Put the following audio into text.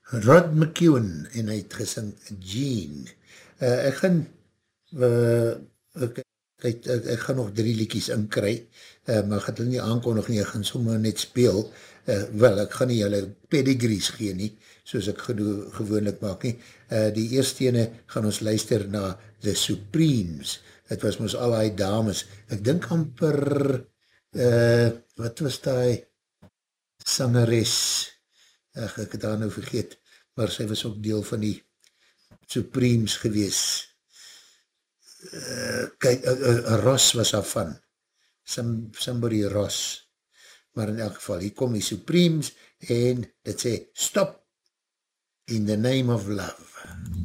Rod McEwen en hy het gesing Jean. Ek gaan ek, ek gaan nog 3 liedjies inkry, maar ek gaan hulle nie aankondig nie, ek gaan sommer net speel, wel, ek gaan nie hulle pedigrees gee nie, soos ek gewoonlik maak nie. Die eerste ene gaan ons luister na The Supremes, het was ons al die dames, ek dink amper, wat was die sangeres, ek het daar nou vergeet, maar sy was ook deel van die Supremes gewees. Kijk, Ross was af van, somebody Ross, maar in elk geval, hier kom die Supremes, en dit sê, stop, in the name of love.